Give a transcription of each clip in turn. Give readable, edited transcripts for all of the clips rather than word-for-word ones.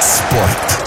Sport.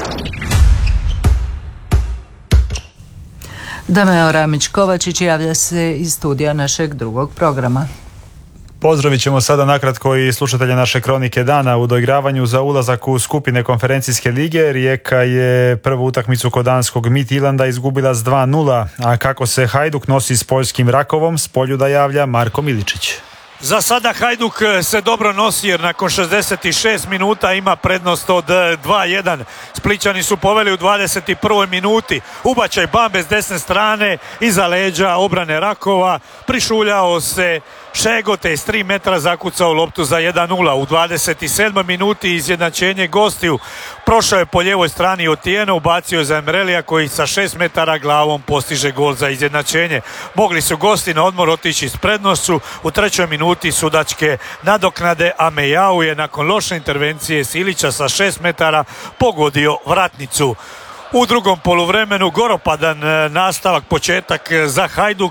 Dameo Ramić-Kovačić javlja se iz studija našeg drugog programa. Pozdravit ćemo sada nakratko i slušatelje naše kronike dana. U doigravanju za ulazak u skupine konferencijske lige Rijeka je prvu utakmicu kod danskog Midtjylanda izgubila s 2:0, a kako se Hajduk nosi s poljskim Rakovom, s Poljuda javlja Marko Miličić. Za sada Hajduk se dobro nosi jer nakon 66 minuta ima prednost od 2:1. Splićani su poveli u 21. minuti. Ubačaj Bambe s desne strane, iza leđa obrane Rakova. Prišuljao se Šegote iz 3 metra zakucao loptu za 1:0. U 27. minuti izjednačenje gostiju. Prošao je po lijevoj strani Otijeno, ubacio je za Emrelija koji sa 6 metara glavom postiže gol za izjednačenje. Mogli su gosti na odmor otići s prednošću. U 3. minuti sudačke nadoknade, a Mejau je nakon loše intervencije Silića sa 6 metara pogodio vratnicu. U drugom poluvremenu goropadan nastavak, početak za Hajduk,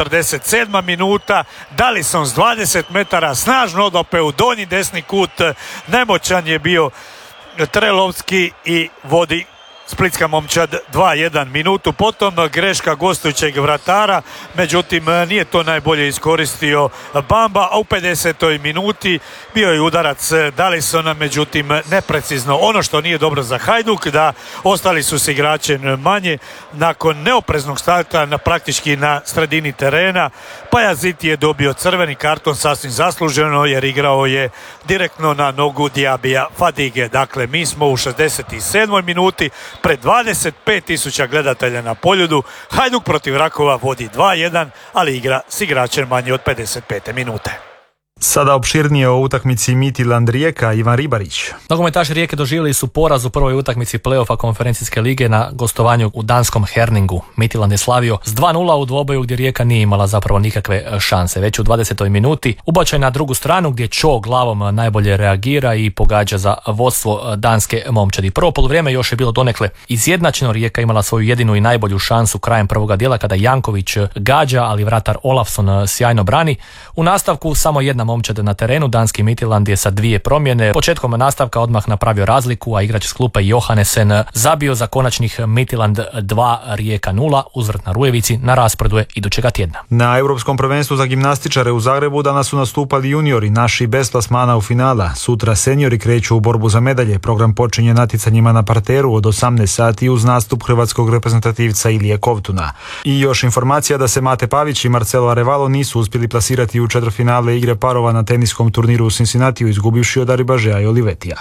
47. minuta. Dallison s 20 metara snažno odopeo u donji desni kut. Nemoćan je bio Trelovski i vodi splitska momčad 2:1. Minutu potom greška gostujućeg vratara, međutim nije to najbolje iskoristio Bamba, a u 50. minuti bio je udarac Dallisona, međutim neprecizno. Ono što nije dobro za Hajduk, da ostali su se igrače manje nakon neopreznog starta praktički na sredini terena. Pajazit je dobio crveni karton sasvim zasluženo jer igrao je direktno na nogu Diabija Fadige. Dakle, mi smo u 67. minuti pred 25.000 gledatelja na Poljudu. Hajduk protiv Rakova vodi 2:1, ali igra s igračem manje od 55. minute. Sada opširnije o utakmici Midtjylland Rijeka, Ivan Ribarić. Nogometaši Rijeke doživjeli su poraz u prvoj utakmici play-offa konferencijske lige na gostovanju u danskom Herningu. Midtjylland je slavio s 2:0 u dvoboju gdje Rijeka nije imala zapravo nikakve šanse. Već u 20. minuti ubačaj na drugu stranu gdje Cho glavom najbolje reagira i pogađa za vodstvo danske momčadi. Prvo poluvrijeme još je bilo donekle izjednačeno. Rijeka imala svoju jedinu i najbolju šansu krajem prvoga dijela kada Janković gađa, ali vratar Olafsson sjajno brani. U nastavku samo jedna momčad na terenu. Danski Midtjylland je sa 2 promjene. Početkom nastavka odmah napravio razliku, a igrač s klupe Johannesen zabio za konačnih Midtjylland 2, Rijeka 0. Uzvrat na Rujevici na rasporedu je idućega tjedna. Na Europskom prvenstvu za gimnastičare u Zagrebu danas su nastupali juniori, naši bez plasmana u finala. Sutra seniori kreću u borbu za medalje. Program počinje natjecanjima na parteru od 18 sati uz nastup hrvatskog reprezentativca Ilije Kovtuna. I još informacija da se Mate Pavić i Marcelo Arevalo nisu uspjeli plasirati u četvrtfinale igre parova na teniskom turniru u Cincinnatiju, izgubivši od Aribažea i Olivetija.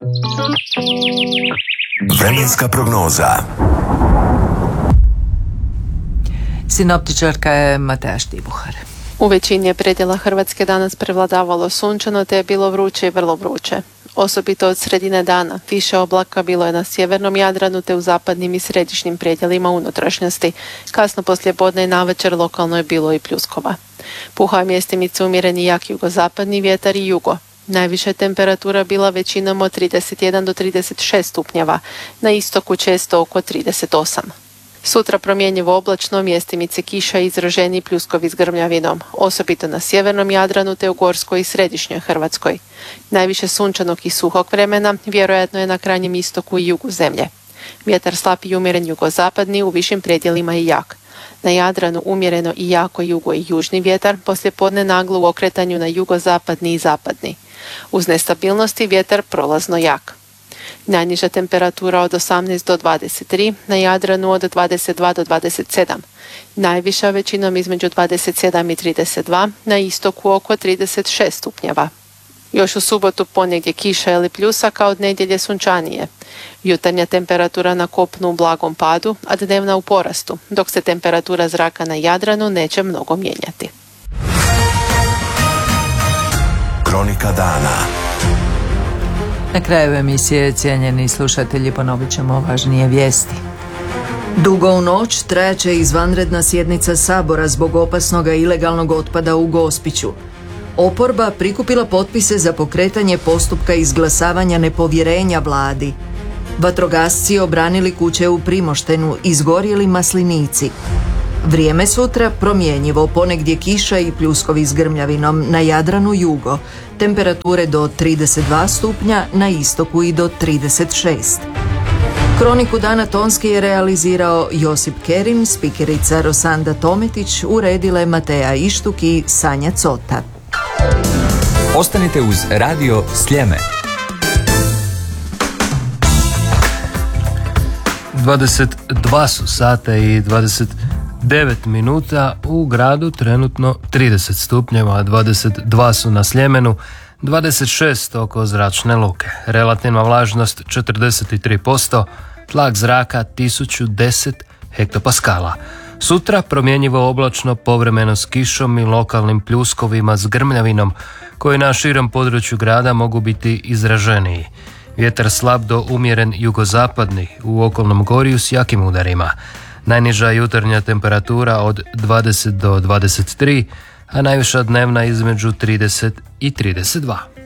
Vremenska prognoza. Sinoptičarka je Mateja Štibuhar. U većini je predjela Hrvatske danas prevladavalo sunčano te je bilo vruće i vrlo vruće. Osobito od sredine dana više oblaka bilo je na sjevernom Jadranu te u zapadnim i središnjim predjelima unutrašnjosti. Kasno poslijepodne i navečer lokalno je bilo i pljuskova. Puhao je mjestimice umjereni jak jugozapadni vjetar i jugo. Najviša temperatura bila većinom od 31 do 36 stupnjeva, na istoku često oko 38. Sutra promjenjivo oblačno, mjestimice kiša i izraženi pljuskovi s grmljavinom, osobito na sjevernom Jadranu te u Gorskoj i središnjoj Hrvatskoj. Najviše sunčanog i suhog vremena vjerojatno je na krajnjem istoku i jugu zemlje. Vjetar slab i umjeren jugozapadni, u višim predjelima i jak. Na Jadranu umjereno i jako jugo i južni vjetar, poslijepodne naglo u okretanju na jugozapadni i zapadni. Uz nestabilnosti vjetar prolazno jak. Najniža temperatura od 18 do 23, na Jadranu od 22 do 27. Najviša većinom između 27 i 32, na istoku oko 36 stupnjeva. Još u subotu ponegdje kiša ili pljusak, a od nedjelje sunčanije. Jutarnja temperatura na kopnu u blagom padu, a dnevna u porastu, dok se temperatura zraka na Jadranu neće mnogo mijenjati. Kronika dana. Na kraju emisije, cijenjeni slušatelji, ponovit ćemo važnije vijesti. Dugo u noć trajaće izvanredna sjednica Sabora zbog opasnog ilegalnog otpada u Gospiću. Oporba prikupila potpise za pokretanje postupka izglasavanja nepovjerenja vladi. Vatrogasci obranili kuće u Primoštenu, izgorjeli maslinici. Vrijeme sutra promjenjivo, ponegdje kiša i pljuskovi s grmljavinom, na Jadranu jugo. Temperature do 32 stupnja, na istoku i do 36. Kroniku dana tonski je realizirao Josip Kerin, spikerica Rosanda Tometić, uredile Mateja Ištuk i Sanja Cota. Ostanite uz Radio Sljeme. 22 su sata i 29 minuta, u gradu trenutno 30 stupnjeva, 22 su na Sljemenu, 26 oko zračne luke. Relativna vlažnost 43%, tlak zraka 1010 hektopaskala. Sutra promjenjivo oblačno, povremeno s kišom i lokalnim pljuskovima s grmljavinom koji na širem području grada mogu biti izraženiji. Vjetar slab do umjeren jugozapadni, u okolnom gorju s jakim udarima. Najniža jutarnja temperatura od 20 do 23, a najviša dnevna između 30 i 32.